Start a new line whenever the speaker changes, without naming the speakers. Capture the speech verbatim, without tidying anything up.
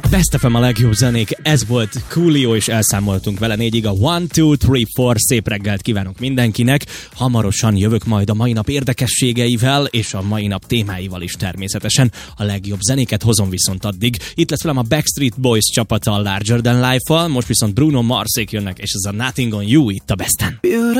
Best ef em a legjobb zenék, ez volt Coolio, és elszámoltunk vele négyig a one, two, three, four. Szép reggelt kívánok mindenkinek. Hamarosan jövök majd a mai nap érdekességeivel, és a mai nap témáival is természetesen. A legjobb zenéket hozom viszont addig. Itt lesz velem a Backstreet Boys csapata a Larger Than Life-val, most viszont Bruno Marsék jönnek, és ez a Nothing on You itt a Besten.